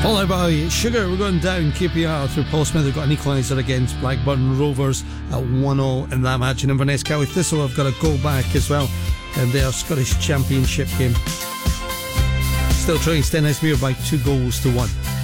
Followed by Sugar, we're going down QPR through Portsmouth. They've got an equaliser against Blackburn Rovers at 1-0 in that match. And Inverness County Thistle have got a goal back as well in their Scottish Championship game. Still trailing Stenhousemuir by 2-1.